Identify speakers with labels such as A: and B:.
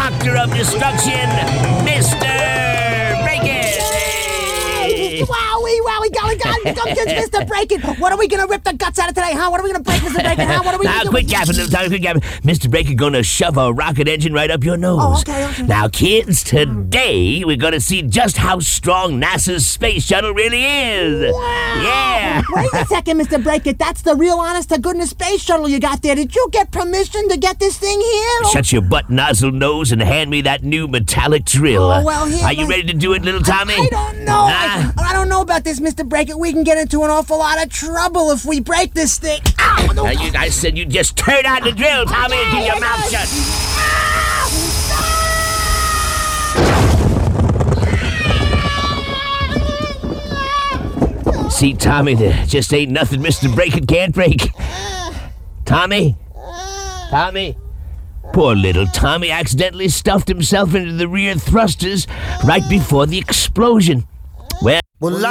A: Doctor of Destruction, Mr. Break-It.
B: Wowie, golly, Gumpkins, Mr. Break-It. What are we gonna rip the guts out of today, huh? What are we gonna break, Mr. Break-It, huh? What are we gonna do?
A: Quit yapping, little Tommy, quit yapping. Mr. Break-It gonna shove a rocket engine right up your nose.
B: Oh, okay.
A: Now, kids, today we're gonna see just how strong NASA's space shuttle really is.
B: Wow.
A: Yeah.
B: Wait a second, Mr. Break-It. That's the real honest-to-goodness space shuttle you got there. Did you get permission to get this thing here?
A: Shut your butt nozzle nose and hand me that new metallic drill.
B: Oh, well, here,
A: Are you ready to do it, little Tommy?
B: I don't know. I don't know about this, Mr. Break-It. We can get into an awful lot of trouble if we break this thing. Ow!
A: I said you just turn on the drill, Tommy, and keep your mouth shut. See, Tommy, there just ain't nothing Mr. Break-It can't break. Tommy? Tommy? Poor little Tommy accidentally stuffed himself into the rear thrusters right before the explosion. Well,